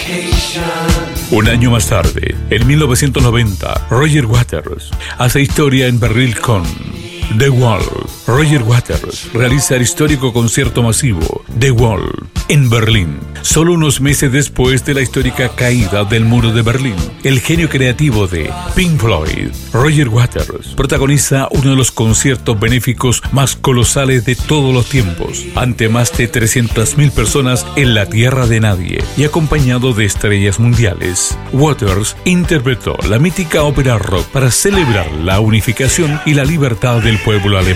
Un año más tarde, en 1990, Roger Waters hace historia en Berlín con The Wall. Roger Waters realiza el histórico concierto masivo The Wall en Berlín, solo unos meses después de la histórica caída del muro de Berlín. El genio creativo de Pink Floyd, Roger Waters, protagoniza uno de los conciertos benéficos más colosales de todos los tiempos, ante más de 300.000 personas en la tierra de nadie y acompañado de estrellas mundiales. Waters interpretó la mítica ópera rock para celebrar la unificación y la libertad del pueblo alemán.